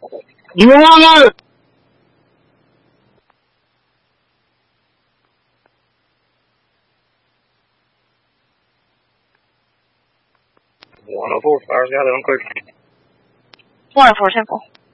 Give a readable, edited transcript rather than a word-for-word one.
You wanna? 104, fire's got it on quick. 104, simple.